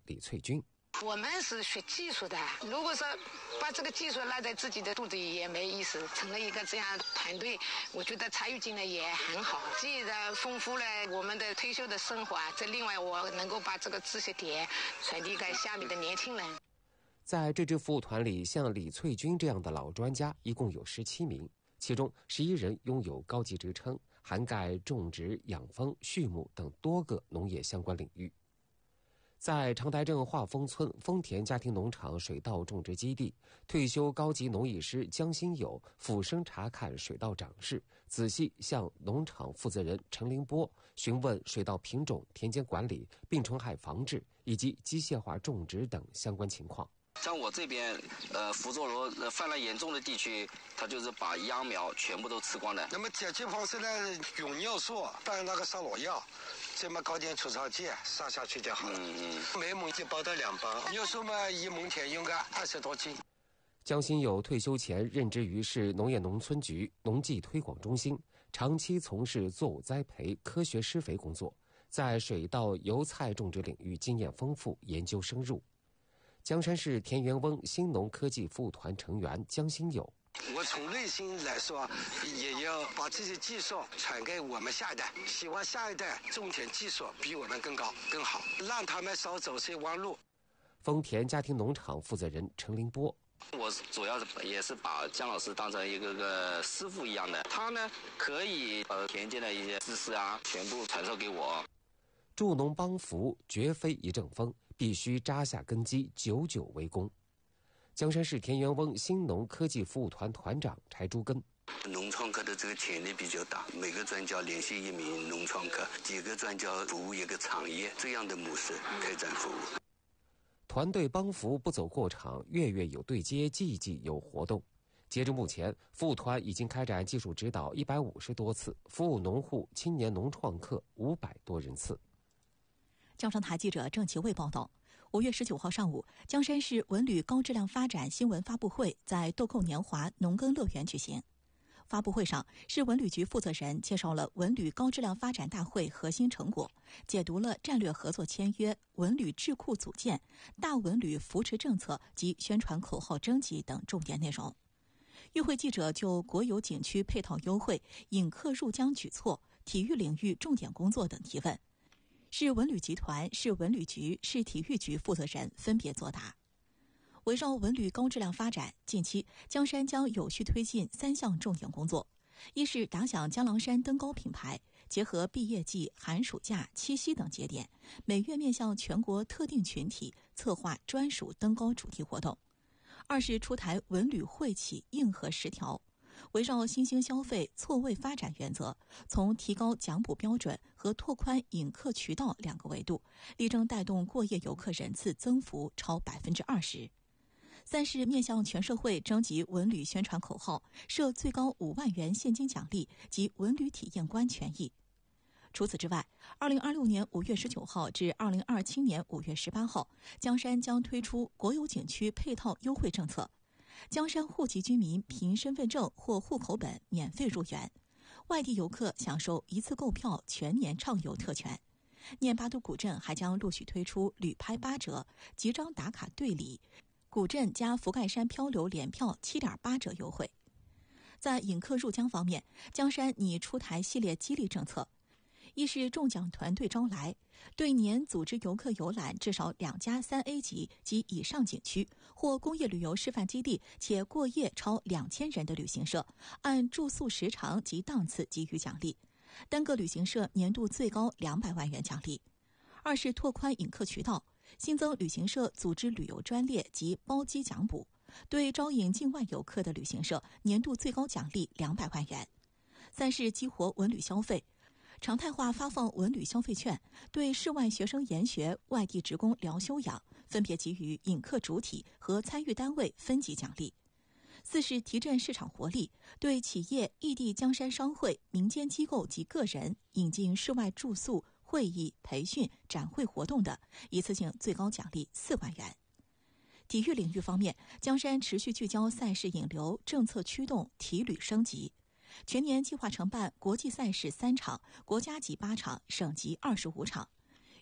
李翠君。 我们是学技术的，如果说把这个技术赖在自己的肚子里也没意思，成了一个这样的团队，我觉得参与进来也很好，既然丰富了我们的退休的生活，这另外我能够把这个知识点传递给下面的年轻人。 在这支服务团里，像李翠君这样的老专家一共有17名，其中11人拥有高级职称，涵盖种植、养蜂、畜牧等多个农业相关领域。在长台镇化丰村丰田家庭农场水稻种植基地，退休高级农艺师江新友俯身查看水稻长势，仔细向农场负责人陈林波询问水稻品种、田间管理、病虫害防治以及机械化种植等相关情况。 像我这边，福州罗泛滥严重的地区，它就是把秧苗全部都吃光了。 那么解决方式呢，用尿素拌那个杀农药，这么搞点除草剂撒下去就好了。每亩1包到2包，尿素嘛1亩田用个20多斤。 江新友退休前任职于市农业农村局农技推广中心，长期从事作物栽培、科学施肥工作，在水稻、油菜种植领域经验丰富，研究深入。江山市田园翁新农科技服务团成员江新友， 我从内心来说，也要把这些技术传给我们下一代，希望下一代种田技术比我们更高更好，让他们少走些弯路。 丰田家庭农场负责人陈林波， 我主要也是把姜老师当成一个师傅一样的，他呢可以把田间的一些知识全部传授给我。 助农帮扶绝非一阵风，必须扎下根基，久久为功。江山市田园翁新农科技服务团团长柴朱根， 农创客的这个潜力比较大，每个专家联系1名农创客，几个专家服务一个产业，这样的模式开展服务。 团队帮扶不走过场，月月有对接，季季有活动。截至目前，服务团已经开展技术指导150多次，服务农户、青年农创客500多人次。 江商台记者郑其卫报道，5月19号上午，江山市文旅高质量发展新闻发布会在豆蔻年华农耕乐园举行。发布会上，市文旅局负责人介绍了文旅高质量发展大会核心成果，解读了战略合作签约、文旅智库组建、大文旅扶持政策及宣传口号征集等重点内容。与会记者就国有景区配套优惠、引客入疆举措、体育领域重点工作等提问。市文旅集团、市文旅局、市体育局负责人分别作答。围绕文旅高质量发展，近期江山将有序推进3项重点工作：一是打响江郎山登高品牌，结合毕业季、寒暑假、七夕等节点，每月面向全国特定群体策划专属登高主题活动；二是出台文旅惠企硬核10条，围绕新兴消费错位发展原则，从提高奖补标准和拓宽引客渠道2个维度，力争带动过夜游客人次增幅超20%。三是面向全社会征集文旅宣传口号，设最高5万元现金奖励及文旅体验官权益。除此之外，2026年5月19号至2027年5月18号，江山将推出国有景区配套优惠政策。江山户籍居民凭身份证或户口本免费入园，外地游客享受一次购票全年畅游特权。念巴都古镇还将陆续推出旅拍8折、集章打卡队礼、古镇加福盖山漂流联票7.8折优惠。在引客入疆方面，江山拟出台系列激励政策。一是中奖团队招来，对年组织游客游览至少2家3A 级及以上景区或工业旅游示范基地且过夜超2000人的旅行社，按住宿时长及档次给予奖励，单个旅行社年度最高200万元奖励。二是拓宽引客渠道，新增旅行社组织旅游专列及包机奖补，对招引境外游客的旅行社年度最高奖励200万元。三是激活文旅消费，常态化发放文旅消费券，对室外学生研学、外地职工聊休养分别给予引客主体和参与单位分级奖励。四是提振市场活力，对企业、异地江山商会、民间机构及个人引进室外住宿、会议、培训、展会活动的，一次性最高奖励4万元。体育领域方面，江山持续聚焦赛事引流，政策驱动体旅升级，全年计划承办国际赛事3场、国家级8场、省级25场。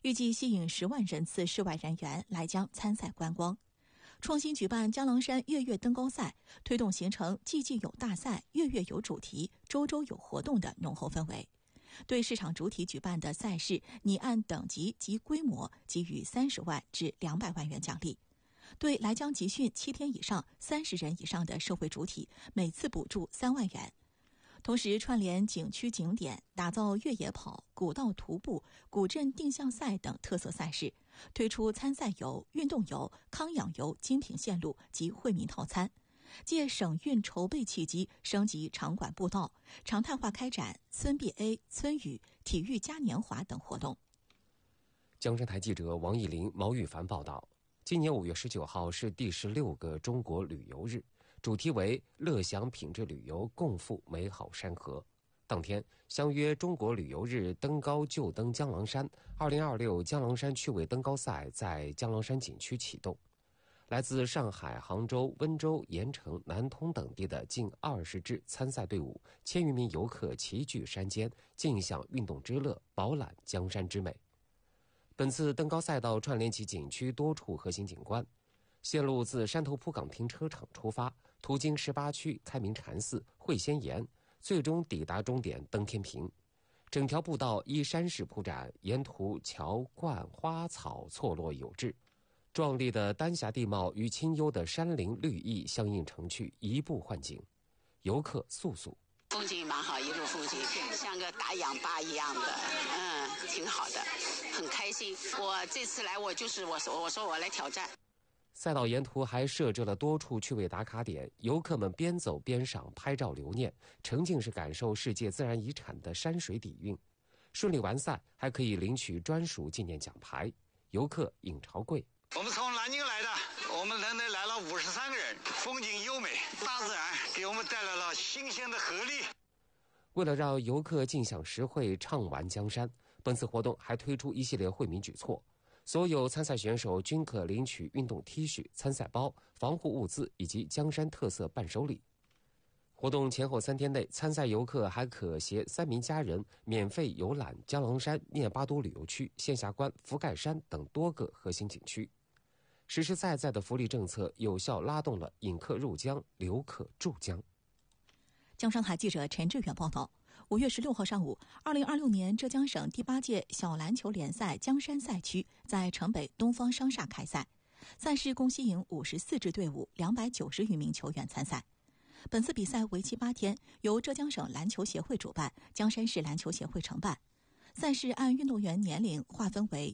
预计吸引10万人次室外人员来江参赛观光。创新举办江郎山月月登高赛，推动形成季季有大赛、月月有主题、周周有活动的浓厚氛围。对市场主体举办的赛事，拟按等级及规模给予30万至200万元奖励。对来江集训7天以上、30人以上的社会主体，每次补助3万元。同时，串联景区景点，打造越野跑、古道徒步、古镇定向赛等特色赛事，推出参赛游、运动游、康养游精品线路及惠民套餐。借省运筹备契机，升级场馆步道，常态化开展村 BA、村语、体育嘉年华等活动。 江山台记者王艺林、毛玉凡报道。今年5月19号是第16个中国旅游日，主题为乐享品质旅游，共赴美好山河。当天，相约中国旅游日登高就登江郎山2026江郎山趣味登高赛在江郎山景区启动。来自上海、杭州、温州、盐城、南通等地的近20支参赛队伍，1000余名游客齐聚山间，尽享运动之乐，饱览江山之美。本次登高赛道串联起景区多处核心景观，线路自山头铺港停车场出发，途经18区开明禅寺、会仙岩，最终抵达终点登天平。整条步道依山势铺展，沿途桥观花草错落有致，壮丽的丹霞地貌与清幽的山林绿意相映成趣，移步换景，游客速速。 风景蛮好，一路风景像个大氧吧一样的，挺好的，很开心。我这次来，我说我来挑战。 赛道沿途还设置了多处趣味打卡点，游客们边走边赏拍照留念，沉浸式感受世界自然遗产的山水底蕴。顺利完赛还可以领取专属纪念奖牌。游客尹朝贵。 我们从南京来的，我们团队来了53个人，风景优美，大自然给我们带来了新鲜的活力。 为了让游客尽享实惠、畅玩江山，本次活动还推出一系列惠民举措。所有参赛选手均可领取运动 T 恤、参赛包、防护物资以及江山特色伴手礼。活动前后3天内，参赛游客还可携3名家人免费游览江郎山、聂巴都旅游区、仙霞关、福盖山等多个核心景区。实实在在的福利政策有效拉动了引客入江、留客驻江。 江山台记者陈志远报道，5月16号上午，2026年浙江省第8届小篮球联赛江山赛区在城北东方商厦开赛，赛事共吸引54支队伍，290余名球员参赛。本次比赛为期8天，由浙江省篮球协会主办，江山市篮球协会承办。赛事按运动员年龄划分为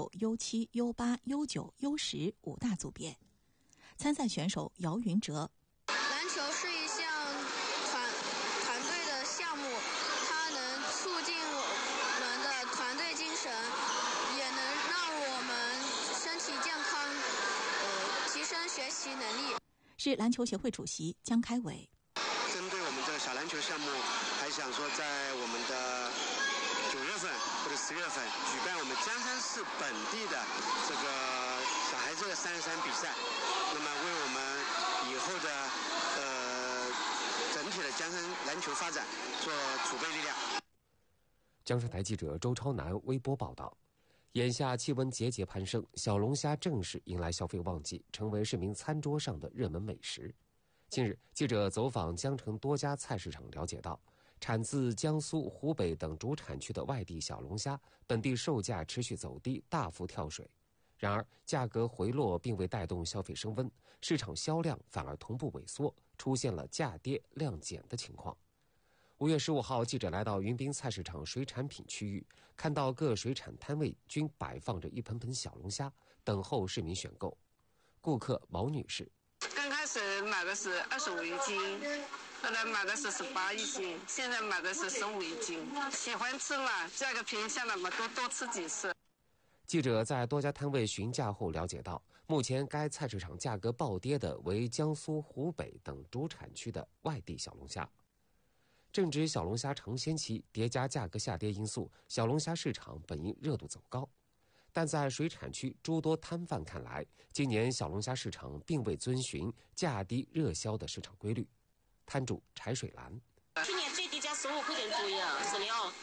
U6、U7、U8、U9、U10 5大组别。参赛选手姚云哲。 篮球是一项团队的项目，它能促进我们的团队精神，也能让我们身体健康，提升学习能力。 是篮球协会主席江开伟。 针对我们的小篮球项目，还想说在我们的9月份或者10月份举办我们江山市本地的这个小孩子的3x3比赛，那么为我们以后的整体的江山篮球发展做储备力量。 江山台记者周超南微博报道。眼下气温节节攀升，小龙虾正式迎来消费旺季，成为市民餐桌上的热门美食。近日，记者走访江城多家菜市场了解到，产自江苏、湖北等主产区的外地小龙虾，本地售价持续走低，大幅跳水。然而，价格回落并未带动消费升温，市场销量反而同步萎缩，出现了价跌量减的情况。5月15号，记者来到云滨菜市场水产品区域，看到各水产摊位均摆放着一盆盆小龙虾，等候市民选购。顾客毛女士： 刚开始买的是25一斤，后来买的是18一斤，现在买的是15一斤。喜欢吃嘛，价格便宜下来嘛，多吃几次。 记者在多家摊位询价后了解到，目前该菜市场价格暴跌的为江苏、湖北等主产区的外地小龙虾。正值小龙虾尝鲜期，叠加价格下跌因素，小龙虾市场本应热度走高。但在水产区诸多摊贩看来，今年小龙虾市场并未遵循价低热销的市场规律。摊主柴水兰： 去年最低价15块钱左右，是的哦，今年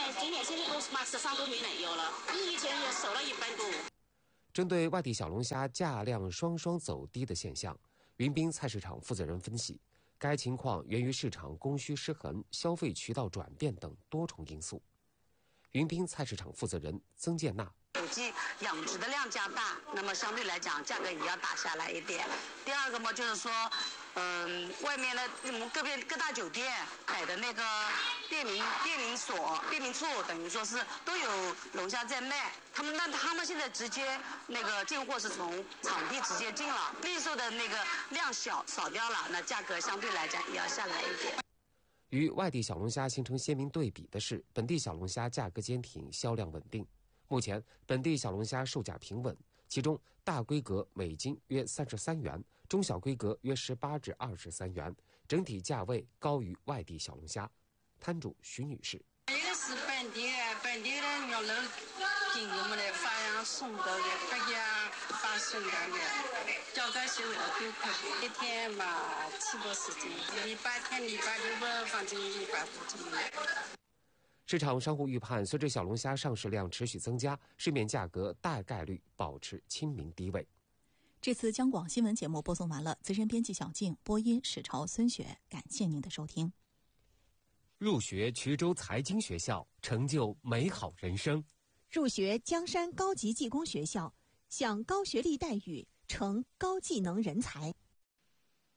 今年现在都马上都没奶油了，比以前也少了1半多。 针对外地小龙虾价量双双走低的现象，云滨菜市场负责人分析，该情况源于市场供需失衡、消费渠道转变等多重因素。云滨菜市场负责人曾建娜。 有机养殖的量加大，那么相对来讲价格也要打下来一点。第二个嘛，就是说，外面的各大酒店买的那个便民处，等于说是都有龙虾在卖。他们现在直接那个进货是从场地直接进了，零售的那个量少掉了，那价格相对来讲也要下来一点。 与外地小龙虾形成鲜明对比的是，本地小龙虾价格坚挺，销量稳定。目前本地小龙虾售价平稳，其中大规格每斤约33元，中小规格约18至23元，整体价位高于外地小龙虾。摊主徐女士： 这个是本地的牛肉，给我们的发养送到的，大家发送到的，价格是为了多块，一天嘛7多10斤，礼拜天、礼拜六吧，反正100多斤。 市场商户预判，随着小龙虾上市量持续增加，市面价格大概率保持亲民低位。 这次央广新闻节目播送完了，资深编辑小静，播音史朝、孙雪，感谢您的收听。 入学衢州财经学校，成就美好人生； 入学江山高级技工学校，享高学历待遇，成高技能人才。